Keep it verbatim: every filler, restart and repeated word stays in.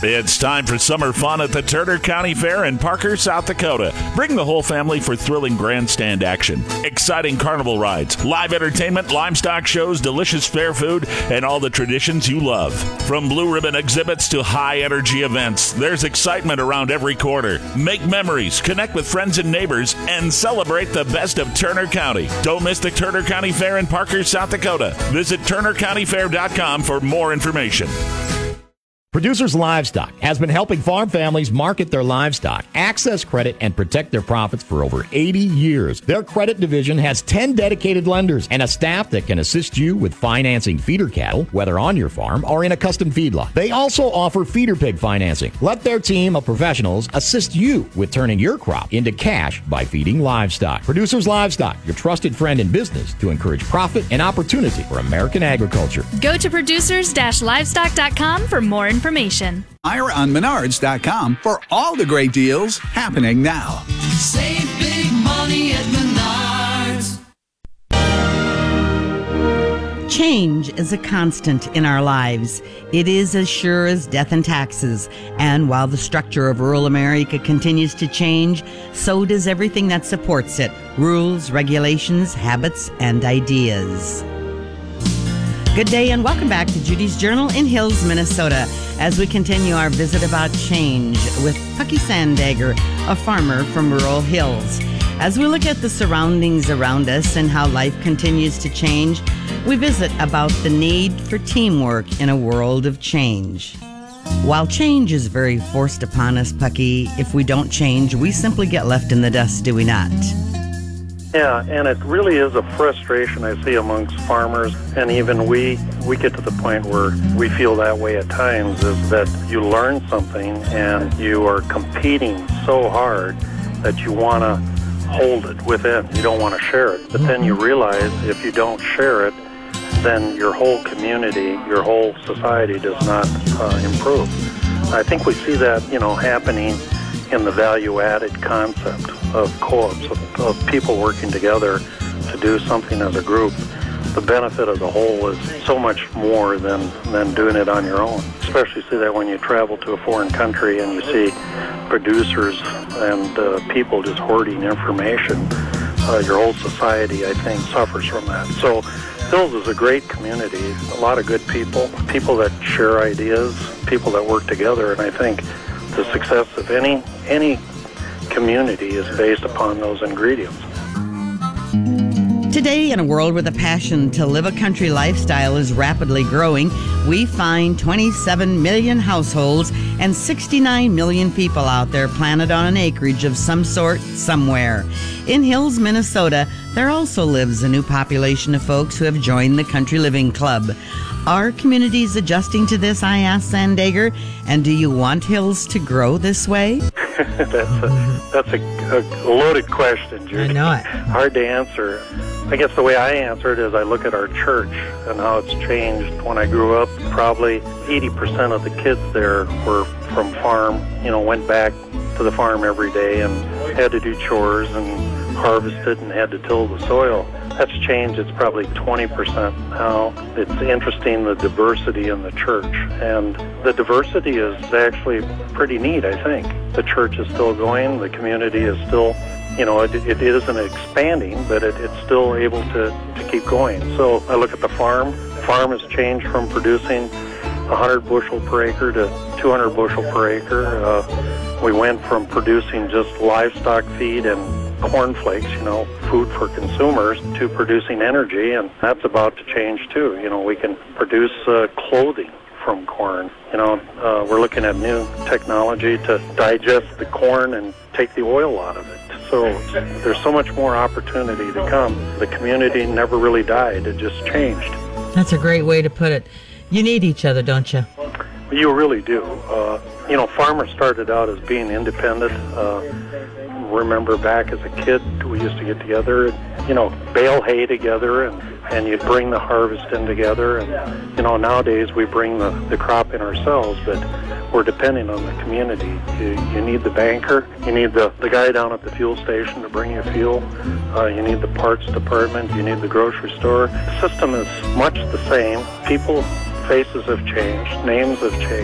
It's time for summer fun at the Turner County Fair in Parker, South Dakota. Bring the whole family for thrilling grandstand action, exciting carnival rides, live entertainment, livestock shows, delicious fair food, and all the traditions you love. From blue ribbon exhibits to high-energy events, there's excitement around every corner. Make memories, connect with friends and neighbors, and celebrate the best of Turner County. Don't miss the Turner County Fair in Parker, South Dakota. Visit turner county fair dot com for more information. Producers Livestock has been helping farm families market their livestock, access credit, and protect their profits for over eighty years. Their credit division has ten dedicated lenders and a staff that can assist you with financing feeder cattle, whether on your farm or in a custom feedlot. They also offer feeder pig financing. Let their team of professionals assist you with turning your crop into cash by feeding livestock. Producers Livestock, your trusted friend in business to encourage profit and opportunity for American agriculture. Go to producers livestock dot com for more information. Information. Ira on menards dot com for all the great deals happening now. Save big money at Menards. Change is a constant in our lives. It is as sure as death and taxes. And while the structure of rural America continues to change, so does everything that supports it: rules, regulations, habits, and ideas. Good day and welcome back to Judy's Journal in Hills, Minnesota, as we continue our visit about change with Pucky Sandegger, a farmer from rural Hills. As we look at the surroundings around us and how life continues to change, we visit about the need for teamwork in a world of change. While change is very forced upon us, Pucky, if we don't change, we simply get left in the dust, do we not? Yeah, and it really is a frustration I see amongst farmers, and even we we get to the point where we feel that way at times, is that you learn something and you are competing so hard that you want to hold it within. You don't want to share it. But then you realize if you don't share it, then your whole community, your whole society does not uh, improve. I think we see that, you know, happening in the value-added concept of co-ops, of, of people working together to do something as a group. The benefit of the whole is so much more than, than doing it on your own. Especially see that when you travel to a foreign country and you see producers and uh, people just hoarding information. Uh, your whole society, I think, suffers from that. So Hills is a great community, a lot of good people, people that share ideas, people that work together, and I think the success of any any community is based upon those ingredients. Today, in a world where the passion to live a country lifestyle is rapidly growing, we find twenty-seven million households and sixty-nine million people out there planted on an acreage of some sort somewhere. In Hills, Minnesota, there also lives a new population of folks who have joined the Country Living Club. Are communities adjusting to this, I asked Sandegger, and do you want Hills to grow this way? that's a, that's a, a loaded question, Judy. I know it. Hard to answer. I guess the way I answer it is I look at our church and how it's changed. When I grew up, probably eighty percent of the kids there were from farm, you know, went back to the farm every day and had to do chores and harvested and had to till the soil. That's changed. It's probably twenty percent now. It's interesting, the diversity in the church. And the diversity is actually pretty neat, I think. The church is still going. The community is still, you know, it, it isn't expanding, but it, it's still able to, to keep going. So I look at the farm. Farm has changed from producing one hundred bushel per acre to two hundred bushel per acre. Uh, we went from producing just livestock feed and cornflakes, you know, food for consumers, to producing energy, and that's about to change too. You know, we can produce uh, clothing from corn. You know, uh, we're looking at new technology to digest the corn and take the oil out of it. So there's so much more opportunity to come. The community never really died, it just changed. That's a great way to put it. You need each other, don't you? You really do. Uh, you know, farmers started out as being independent. Uh, remember back as a kid, we used to get together and, you know, bale hay together, and, and you'd bring the harvest in together. And, you know, nowadays we bring the, the crop in ourselves, but we're depending on the community. You, you need the banker, you need the, the guy down at the fuel station to bring you fuel, uh, you need the parts department, you need the grocery store. The system is much the same. People, faces have changed, names have changed.